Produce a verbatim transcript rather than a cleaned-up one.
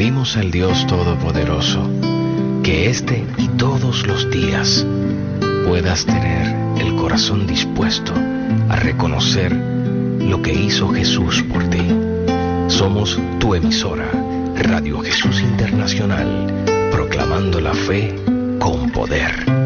pedimos al Dios Todopoderoso que este y todos los días puedas tener el corazón dispuesto a reconocer lo que hizo Jesús por ti. Somos tu emisora, Radio Jesús Internacional, proclamando la fe con poder.